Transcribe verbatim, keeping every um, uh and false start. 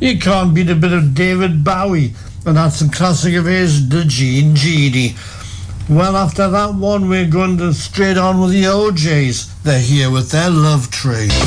You can't beat a bit of David Bowie, and that's a classic of his, the Gene Genie. Well, after that one, we're going to straight on with the O Js. They're here with their Love Train.